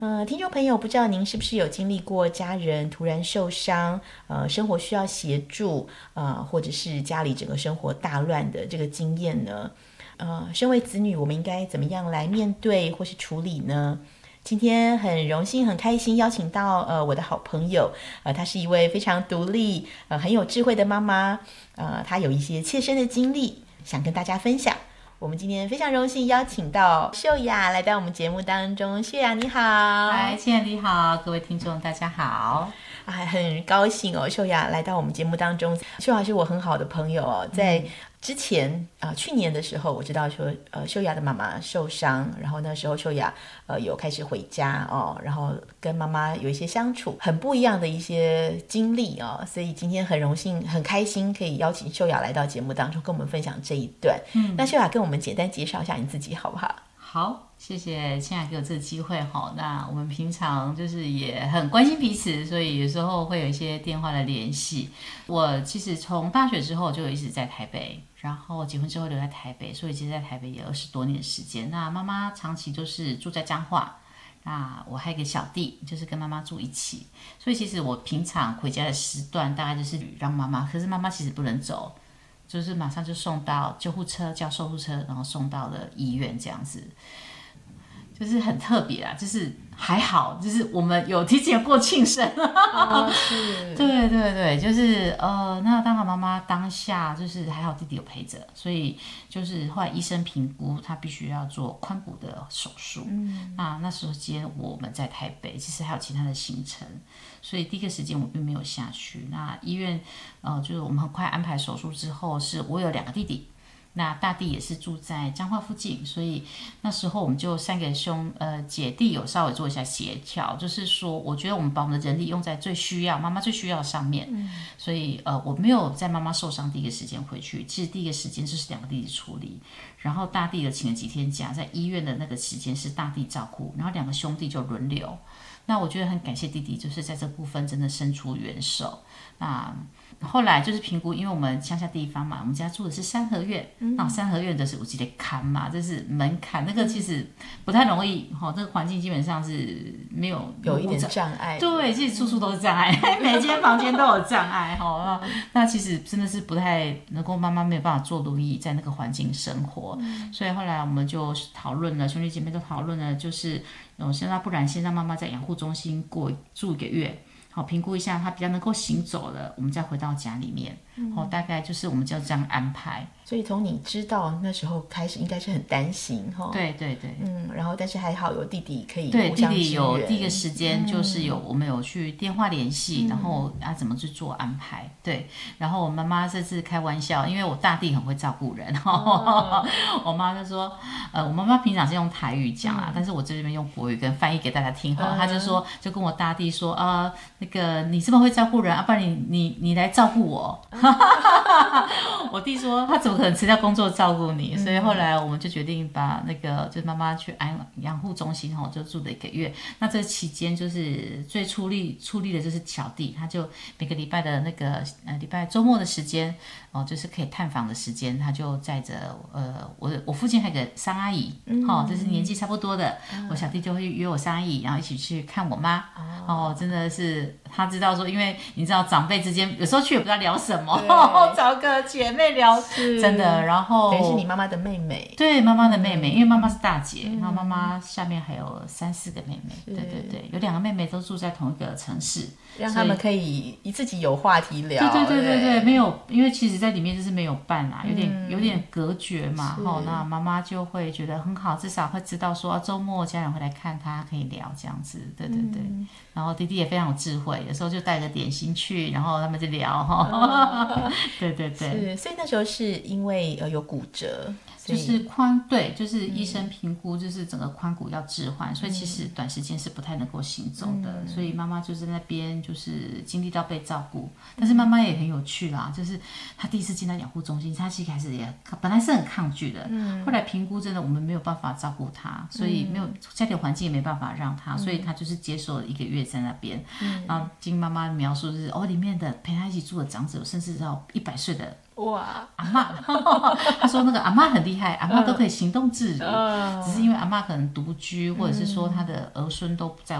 听众朋友，不知道您是不是有经历过家人突然受伤，生活需要协助，或者是家里整个生活大乱的这个经验呢？身为子女，我们应该怎么样来面对或是处理呢？今天很荣幸、很开心邀请到我的好朋友，她是一位非常独立、很有智慧的妈妈，她有一些切身的经历想跟大家分享。我们今天非常荣幸邀请到秀雅来到我们节目当中。秀雅你好。 嗨，亲爱的你好，各位听众大家好。 很高兴哦，秀雅来到我们节目当中。秀雅是我很好的朋友哦，在之前去年的时候，我知道说秀雅的妈妈受伤，然后那时候秀雅有开始回家哦，然后跟妈妈有一些相处，很不一样的一些经历哦，所以今天很荣幸、很开心可以邀请秀雅来到节目当中跟我们分享这一段。那秀雅跟我们简单介绍一下你自己好不好？ 好，谢谢亲爱给我这个机会哈。那我们平常就是也很关心彼此，所以有时候会有一些电话的联系。我其实从大学之后就一直在台北，然后结婚之后留在台北，所以其实在台北也20多年的时间。那妈妈长期就是住在彰化，那我还有一个小弟，就是跟妈妈住一起，所以其实我平常回家的时段大概就是让妈妈，可是妈妈其实不能走。就是马上就送到救护车，叫售护车，然后送到了医院，这样子，就是很特别啦。就是还好，就是我们有提前过庆生。 是， 对对对，就是那当然妈妈当下就是还好弟弟有陪着，所以就是后来医生评估他必须要做髋骨的手术。那时间我们在台北，其实还有其他的行程。所以第一个时间我并没有下去。那医院，就是我们很快安排手术之后，是我有2个弟弟，那大弟也是住在彰化附近，所以那时候我们就3个姐弟有稍微做一下协调，就是说，我觉得我们把我们的人力用在最需要妈妈最需要的上面，所以我没有在妈妈受伤第一个时间回去，其实第一个时间就是2个弟弟处理，然后大弟的请了几天假，在医院的那个时间是大弟照顾，然后2个兄弟就轮流。那我觉得很感谢弟弟，就是在这部分真的伸出援手。那后来就是评估，因为我们乡下地方嘛，我们家住的是3合院，那3合院的是我记得坎嘛，这是门槛，那个其实不太容易哈，这个环境基本上是没有一点障碍。 对，其实处处都是障碍，每间房间都有障碍哈。那其实真的是不太能够，妈妈没有办法坐轮椅在那个环境生活，所以后来我们就讨论了，兄弟姐妹都讨论了，就是不然先让妈妈在养护中心住1个月。好，评估一下他比较能够行走了，我们再回到家里面。大概就是我们就这样安排。 所以从你知道那时候开始，应该是很担心哈。 对对对， 然后但是还好有弟弟可以对， 互相支援。 弟弟有第一个时间就是我们有去电话联系，然后怎么去做安排。对，然后我妈妈这次开玩笑，因为我大弟很会照顾人，我妈就说，我妈妈平常是用台语讲啦，但是我这边用国语跟翻译给大家听哈。她就说，就跟我大弟说，那个你这么会照顾人，不然你来照顾我。我弟说他怎么可能辞掉工作照顾你，所以后来我们就决定把那个就是妈妈去养护中心就住了1个月。那这期间就是最出力的就是小弟，他就每个礼拜的那个礼拜周末的时间就是可以探访的时间，他就载着我附近还有个三阿姨，就是年纪差不多的，我小弟就会约我三阿姨，然后一起去看我妈。真的是他知道说，因为你知道长辈之间有时候去也不知道聊什么，找个姐妹聊，真的。然后等于是你妈妈的妹妹， 对，妈妈的妹妹，因为妈妈是大姐，然后妈妈下面还有3、4个妹妹，对对对，有2个妹妹都住在同一个城市， 让他们可以自己有话题聊。 对对对对对，没有，因为其实在里面就是没有伴啦，有点隔绝嘛，那妈妈就会觉得很好，至少会知道说周末家人会来看她，可以聊这样子，对对对。然后弟弟也非常有智慧，有时候就带个点心去，然后他们就聊对对对， 是，所以那时候是因为有骨折。 就是对，就是医生评估，就是整个髋骨要置换，所以其实短时间是不太能够行走的，所以妈妈就在那边就是经历到被照顾，但是妈妈也很有趣啦，就是她第一次进到养护中心，她其实开始也本来是很抗拒的，后来评估真的我们没有办法照顾她，所以没有家庭环境也没办法让她，所以她就是接受了1个月在那边，然后经妈妈描述是里面的陪她一起住的长者，甚至到100岁的哇， 阿嬷，他说那个阿嬷很厉害，阿嬷都可以行动自如，只是因为阿嬷可能独居，或者是说她的儿孙都不在